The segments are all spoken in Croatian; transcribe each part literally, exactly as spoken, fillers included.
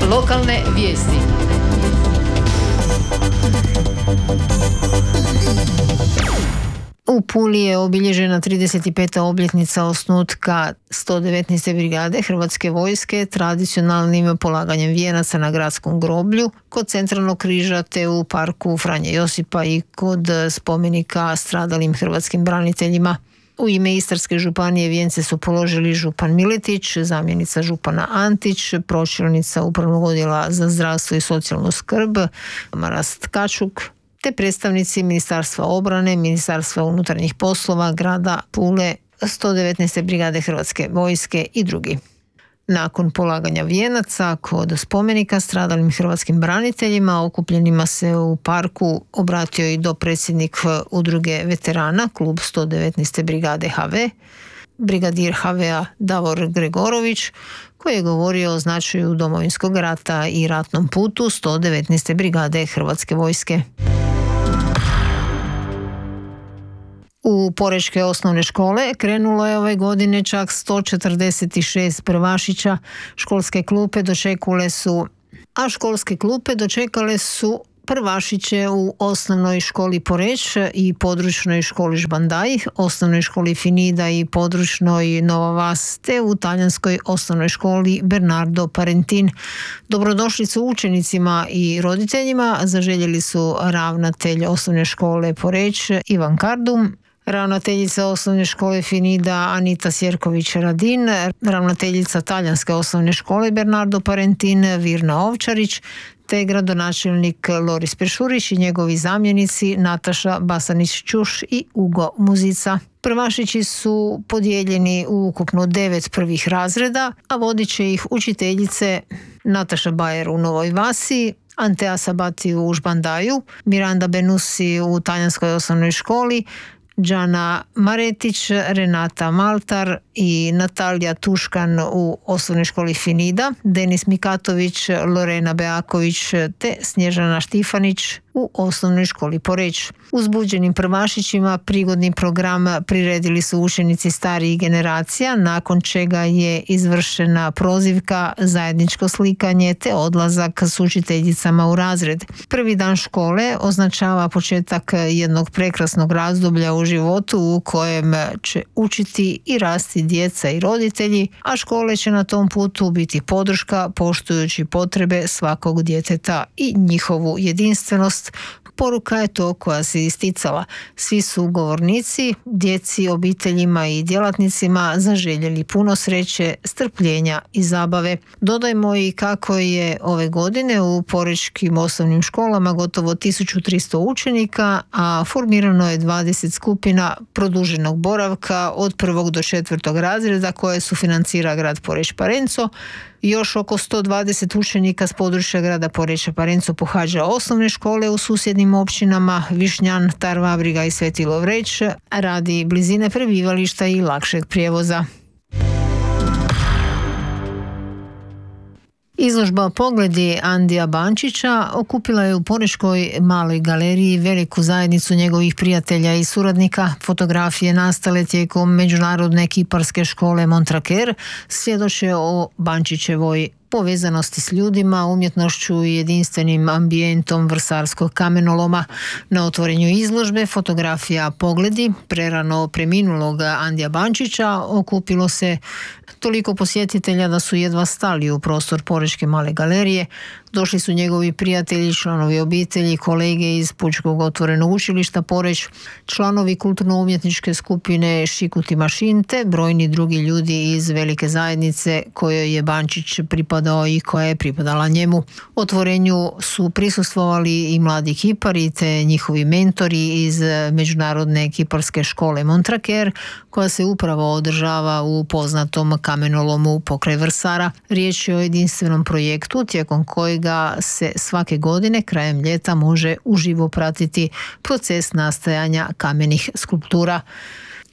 Lokalne vijesti. U Puli je obilježena trideset peta obljetnica osnutka sto devetnaeste brigade Hrvatske vojske tradicionalnim polaganjem vijenaca na gradskom groblju kod Centralnog križa te u parku Franje Josipa i kod spomenika stradalim hrvatskim braniteljima. U ime Istarske županije vijence su položili župan Miletić, zamjenica župana Antić, pročelnica Upravnog odjela za zdravstvo i socijalnu skrb Marast Kačuk, te predstavnici Ministarstva obrane, Ministarstva unutarnjih poslova, grada Pule, sto devetnaeste brigade Hrvatske vojske i drugi. Nakon polaganja vijenaca kod spomenika stradalim hrvatskim braniteljima okupljenima se u parku obratio i dopredsjednik udruge veterana, klub sto devetnaeste brigade ha ve, brigadir ha vea Davor Gregorović, koji je govorio o značaju Domovinskog rata i ratnom putu sto devetnaeste brigade Hrvatske vojske. U porečke osnovne škole krenulo je ove godine čak sto četrdeset šest prvašića. Školske klupe dočekale su, a školske klupe dočekale su prvašiće u osnovnoj školi Poreć i područnoj školi Žbandaj, osnovnoj školi Finida i područnoj Nova Vas, te u talijanskoj osnovnoj školi Bernardo Parentin. Dobrodošlicu učenicima i roditeljima zaželjeli su ravnatelj osnovne škole Poreć Ivan Kardum, ravnateljica osnovne škole Finida Anita Sjerković-Radin, ravnateljica talijanske osnovne škole Bernardo Parentin Virna Ovčarić, te gradonačelnik Loris Peršurić i njegovi zamjenici Nataša Basanić-Ćuš i Ugo Muzica. Prvašići su podijeljeni u ukupno devet prvih razreda, a vodit će ih učiteljice Nataša Bajer u Novoj Vasi, Antea Sabati u Žbandaju, Miranda Benusi u talijanskoj osnovnoj školi, Đana Maretić, Renata Maltar i Natalija Tuškan u osnovnoj školi Finida, Denis Mikatović, Lorena Beaković te Snježana Štifanić u osnovnoj školi Poreć. Uzbuđenim prvašićima prigodni program priredili su učenici starijih generacija, nakon čega je izvršena prozivka, zajedničko slikanje te odlazak s učiteljicama u razred. Prvi dan škole označava početak jednog prekrasnog razdoblja u životu u kojem će učiti i rasti djeca i roditelji, a škole će na tom putu biti podrška poštujući potrebe svakog djeteta i njihovu jedinstvenost. Poruka je to koja se isticala. Svi su govornici, djeci, obiteljima i djelatnicima zaželjeli puno sreće, strpljenja i zabave. Dodajmo i kako je ove godine u porečkim osnovnim školama gotovo tisuću tristo učenika, a formirano je dvadeset skupina produženog boravka od prvog do četvrtog razreda koje sufinancira grad Poreč Parenco. Još oko sto dvadeset učenika s područja grada Poreča Parenco pohađa osnovne škole u susjednim općinama Višnjan, Tarvabriga i Sveti Lovreć radi blizine prebivališta i lakšeg prijevoza. Izložba Pogledi Andija Bančića okupila je u Porečkoj maloj galeriji veliku zajednicu njegovih prijatelja i suradnika. Fotografije nastale tijekom Međunarodne kiparske škole Montraker svjedoče o Bančićevoj povezanosti s ljudima, umjetnošću i jedinstvenim ambijentom vrsarskog kamenoloma. Na otvorenju izložbe fotografija Pogledi prerano preminulog Andija Bančića okupilo se toliko posjetitelja da su jedva stali u prostor Porečke male galerije. Došli su njegovi prijatelji, članovi obitelji, kolege iz Pučkog otvorenog učilišta Poreč, članovi kulturno-umjetničke skupine Šikuti Mašin te brojni drugi ljudi iz velike zajednice kojoj je Bančić pripadao i koja je pripadala njemu. Otvorenju su prisustvovali i mladi kipari te njihovi mentori iz Međunarodne kiparske škole Montraker, koja se upravo održava u poznatom kamenolomu pokraj Vrsara. Riječ je o jedinstvenom projektu tijekom kojeg se svake godine krajem ljeta može uživo pratiti proces nastajanja kamenih skulptura.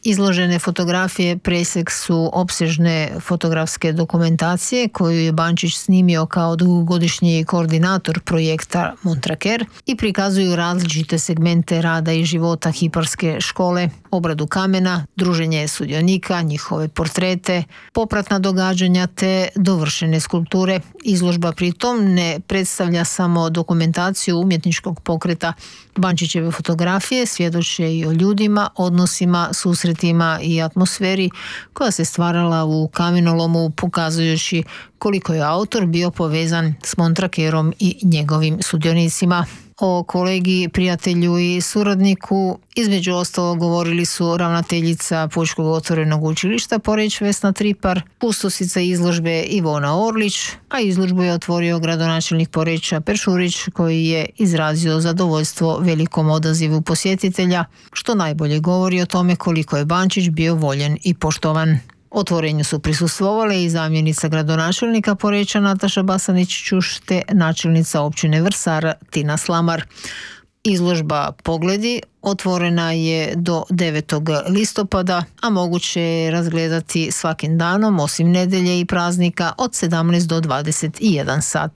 Izložene fotografije presjek su opsežne fotografske dokumentacije koju je Bančić snimio kao dugogodišnji koordinator projekta Montraker i prikazuju različite segmente rada i života Hiparske škole, obradu kamena, druženje sudionika, njihove portrete, popratna događanja te dovršene skulpture. Izložba pritom ne predstavlja samo dokumentaciju umjetničkog pokreta. Bančićeve fotografije svjedoče i o ljudima, odnosima, susretima i atmosferi koja se stvarala u kamenolomu, pokazujući koliko je autor bio povezan s Montrakerom i njegovim sudionicima. O kolegi, prijatelju i suradniku između ostalog govorili su ravnateljica Pučkog otvorenog učilišta Poreč Vesna Tripar, pustosica izložbe Ivona Orlić, a izložbu je otvorio gradonačelnik Poreča Peršurić koji je izrazio zadovoljstvo velikom odazivu posjetitelja, što najbolje govori o tome koliko je Bančić bio voljen i poštovan. Otvorenju su prisustvovale i zamjenica gradonačelnika Poreča Nataša Basanić-Ćuš te načelnica općine Vrsar Tina Slamar. Izložba Pogledi otvorena je do devetog listopada, a moguće je razgledati svakim danom osim nedjelje i praznika od sedamnaest do dvadeset jedan sat.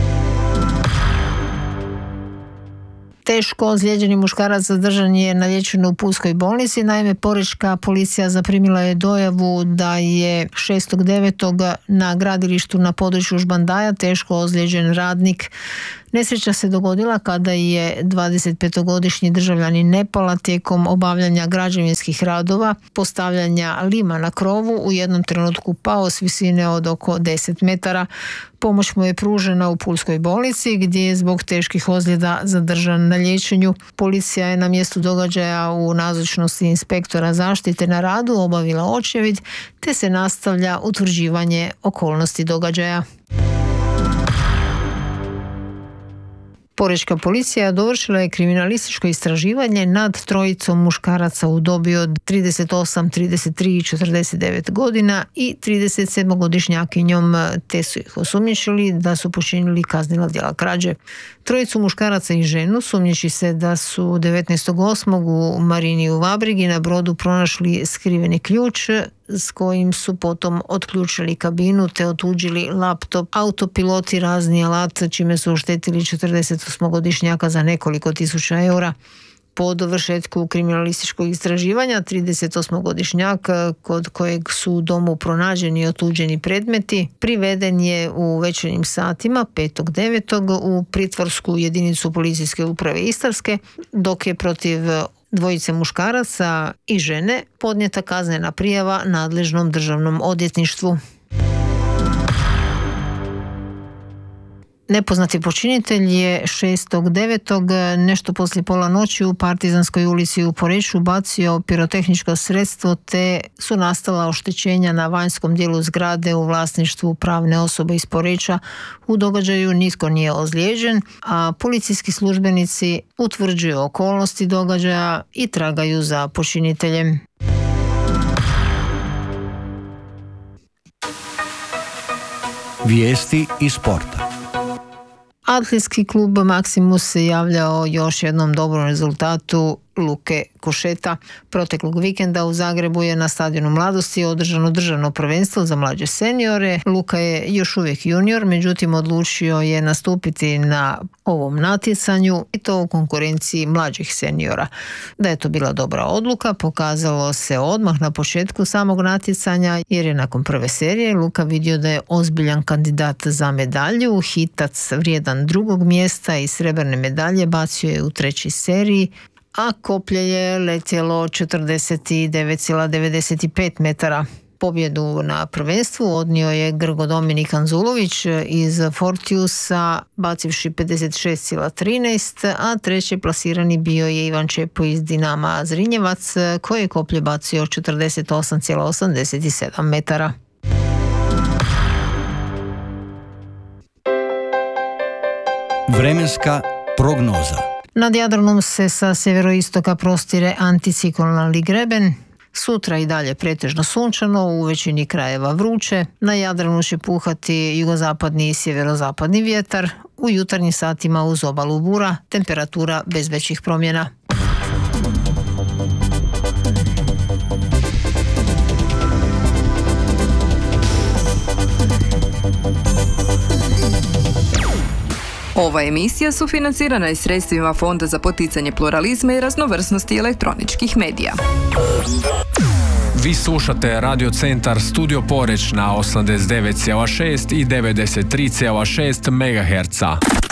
Teško ozlijeđeni muškarac zadržan je na liječenju u Pulskoj bolnici. Naime, porečka policija zaprimila je dojavu da je šestog devetog na gradilištu na području Žbandaja teško ozlijeđen radnik. Nesreća se dogodila kada je dvadesetpetogodišnji državljanin Nepala tijekom obavljanja građevinskih radova, postavljanja lima na krovu, u jednom trenutku pao s visine od oko deset metara. Pomoć mu je pružena u Pulskoj bolnici gdje je zbog teških ozljeda zadržan na liječenju. Policija je na mjestu događaja u nazočnosti inspektora zaštite na radu obavila očevid te se nastavlja utvrđivanje okolnosti događaja. Porečka policija dovršila je kriminalističko istraživanje nad trojicom muškaraca u dobi od trideset osam, trideset tri i četrdeset devet godina i tridesetsedmogodišnjakinjom, te su ih osumnjičili da su počinili kaznena djela krađe. Trojicu muškaraca i ženu sumnjiči se da su devetnaestog osmog u Marini u Vabrigi na brodu pronašli skriveni ključ s kojim su potom otključili kabinu te otuđili laptop, autopilot i razni alat, čime su oštetili četrdesetosmogodišnjaka za nekoliko tisuća eura. Po dovršetku kriminalističkog istraživanja, tridesetosmogodišnjak kod kojeg su u domu pronađeni i otuđeni predmeti priveden je u večernjim satima petog devetog u pritvorsku jedinicu policijske uprave Istarske, dok je protiv dvojice muškaraca i žene podnijeta kaznena prijava nadležnom državnom odvjetništvu. Nepoznati počinitelj je šestog devetog nešto poslije pola noći u Partizanskoj ulici u Poreču bacio pirotehničko sredstvo te su nastala oštećenja na vanjskom dijelu zgrade u vlasništvu pravne osobe iz Poreča. U događaju nitko nije ozlijeđen, a policijski službenici utvrđuju okolnosti događaja i tragaju za počiniteljem. Vijesti iz sporta. Atletski klub Maksimus se javljao još jednom dobrom rezultatu Luke Košeta. Proteklog vikenda u Zagrebu je na stadionu Mladosti održano državno prvenstvo za mlađe seniore. Luka je još uvijek junior, međutim odlučio je nastupiti na ovom natjecanju i to u konkurenciji mlađih seniora. Da je to bila dobra odluka pokazalo se odmah na početku samog natjecanja, jer je nakon prve serije Luka vidio da je ozbiljan kandidat za medalju. Hitac vrijedan drugog mjesta i srebrne medalje bacio je u trećoj seriji, a koplje je letjelo četrdeset devet zarez devedeset pet metara. Pobjedu na prvenstvu odnio je Grgo Dominik Anzulović iz Fortiusa bacivši pedeset šest zarez trinaest, a treći plasirani bio je Ivan Čepo iz Dinama Zrinjevac koji je koplje bacio četrdeset osam zarez osamdeset sedam metara. Vremenska prognoza. Nad Jadranom se sa sjeveroistoka prostire anticiklonalni greben. Sutra i dalje pretežno sunčano, u većini krajeva vruće. Na Jadranu će puhati jugozapadni i sjeverozapadni vjetar. U jutarnjim satima uz obalu bura, temperatura bez većih promjena. Ova emisija sufinancirana je sredstvima Fonda za poticanje pluralizma i raznovrsnosti elektroničkih medija. Vi slušate Radio Centar Studio Poreč na osamdeset devet zarez šest i devedeset tri zarez šest megaherca.